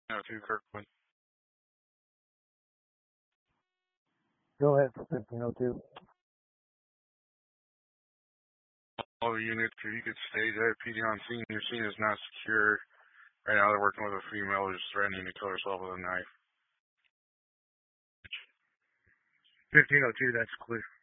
No, to Kirkwood. Go ahead for 1502. All the units, if you could stay there, PD on scene. Your scene is not secure. Right now they're working with a female who's threatening to kill herself with a knife. 1502, that's clear.